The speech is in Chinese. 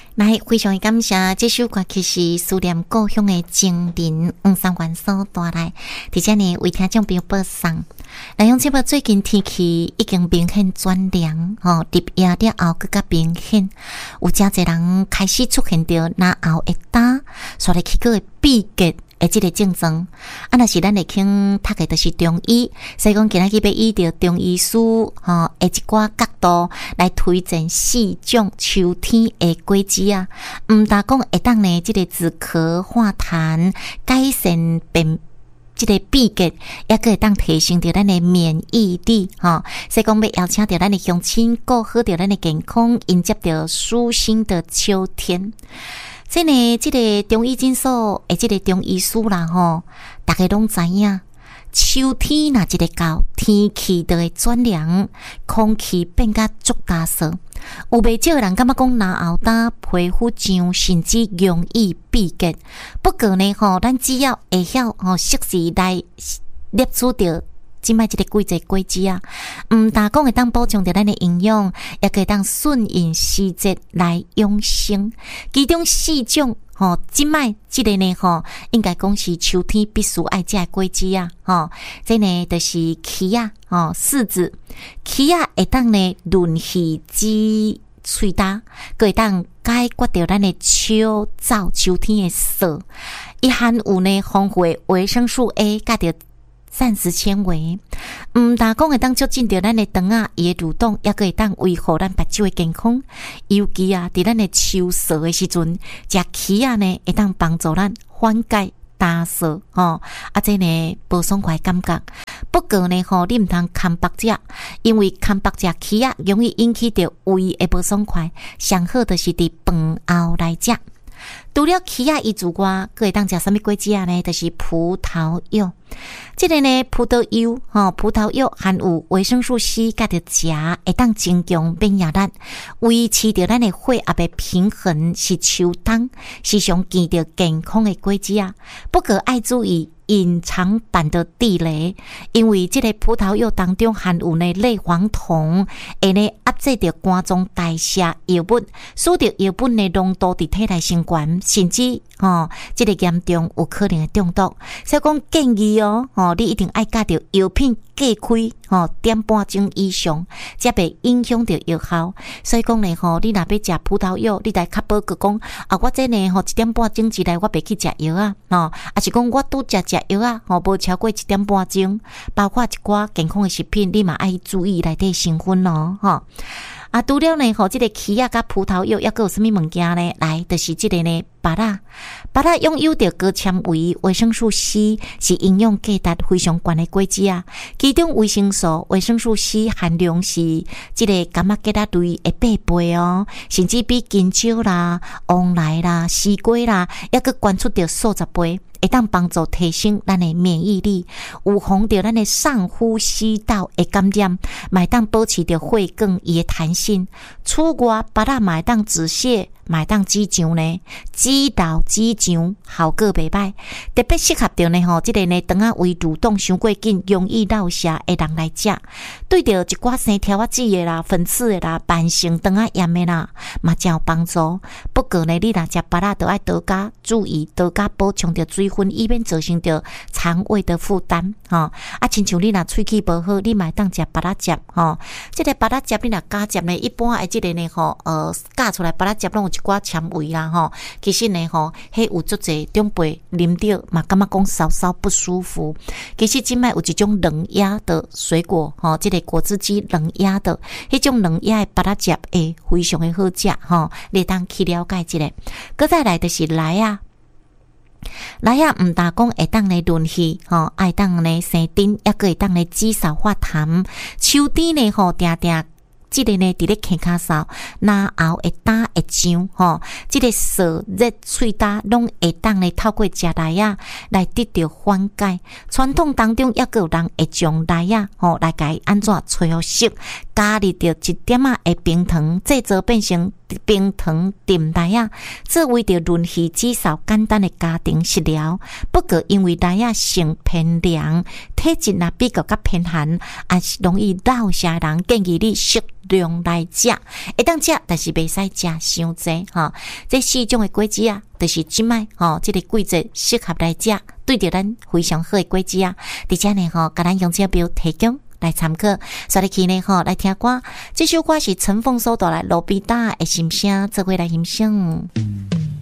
来，非常感谢这首歌曲是思念故乡的情人黄三元所带来，伫遮呢为听众朋友播送。来用这部最近天气已经明显转凉，入夜了后更加明显，有真侪人开始出现着若后会打，煞来起个会闭结。即个症状，若是咱会倾读的，就是中医。所以讲，今仔日要依着中医师一寡角度来推荐4种秋天的果子啊。毋但讲会当呢，即个止咳化痰，改善即个闭结，也个会当提升着咱的免疫力所以讲，要邀请着咱的乡亲，顾好着咱的健康，迎接着舒心的秋天。即呢，即个中医诊所即个中医师啦大家拢知影，秋天若一个到，天气就会转凉，空气变甲足干燥。有袂少人感觉讲，若后打皮肤痒，甚至容易闭结。不过呢，咱只要会晓适时来摄取着即摆即个季节果子啊，但讲会当补充着咱的营养，也可以当顺应时节来养生。其中4种即摆即个呢应该讲是秋天必须爱食的果子啊这呢就是柿啊柿子，柿啊会当呢润肺止喙焦，佮会当解决着咱的秋燥秋天的燥，伊含有呢丰富的维生素 A 甲着膳食纤维，但讲会当促进着咱的肠啊伊的蠕动，也个会当维护咱目睭的健康。尤其啊，伫咱的秋燥的时阵，食柿啊呢会当帮助咱缓解干燥这呢无爽快感觉。不过呢你毋通空腹食，因为空腹食柿啊容易引起着胃的无爽快，上好就是伫饭后来食。除了柿啊以之外，佫会当食啥物果子啊呢？就是葡萄柚。这个呢，葡萄柚含有维生素 C， 甲着食会当增强免疫力，维持着咱的血压的平衡，是秋冬时常见着健康的果子啊。不过爱注意隐藏版的地雷，因为这个葡萄柚当中含有呢类黄酮，会呢压制着肝脏代谢药物，使得药物的浓度伫体内升悬，甚至这个严重有可能的中毒。所以讲建议你一定爱甲着药品隔开点半钟以上，才袂影响着药效。所以讲呢你若要食葡萄柚，你来确保个讲我这呢1点半钟之内我袂去食药啊还是讲我拄食药啊无超过1点半钟，包括一寡健康的食品，你嘛爱注意内底成分除了呢这个柿啊甲葡萄柚，还有什么物件呢？来，就是这个呢芭乐拥有着高纤维、维生素 C， 是营养价值非常高的果子啊。其中维生素、维生素 C 含量是这个柑仔芥仔类的8倍甚至比金蕉啦、黄梨啦、西瓜啦，还佫高出着数十倍。会当帮助提升咱的免疫力，预防着咱的上呼吸道的感染，嘛会当保持着血管伊的弹性。此外，芭乐嘛会当止泻，嘛会当止痒呢，止老止痒效果袂歹，特别适合着呢这个呢肠仔胃蠕动伤过紧，容易落瀉的人来食。对着一寡生条仔子的啦、粉刺的啦、慢性肠仔炎的啦，嘛真有帮助。不过呢，你若食芭乐，就要多加注意，多加补充着水分，以免造成着肠胃的负担亲像你若喙齿无好，你嘛会当食芭乐汁这个芭乐汁你若加汁呢，一般的这个呢加出来芭乐汁拢有一寡纤维啦其实呢迄有足侪长辈啉着嘛感觉讲稍稍不舒服。其实即摆有一种冷压的水果这个果汁机冷压的，迄种冷压的芭乐汁会非常的好食你当去了解一下。搁再来就是梨啊，毋但讲会当来润肺爱当来生津，也个会当来止嗽化痰。秋天呢定定这个呢伫咧咳咳嗽，若后会打会痒这个燥热喙焦拢会当来透过食梨啊来得到缓解。传统当中也个有人会将梨啊来甲伊安怎吹好熟， 加入着一点仔的冰糖，制作变成冰糖甜奶仔，作为着润虚止嗽简单的家庭食疗。不过因为奶仔性偏凉，体质若比较偏寒，也是容易老些人建议你适量来食，会当食，但是袂使食伤济哈。这4种的果子啊，就是即摆这个季节适合来食，对着咱非常好的果子啊。伫遮呢甲咱用这表提供来参考，所以去呢来听歌。这首歌是陈凤所带来罗比达的心声，做伙来欣赏。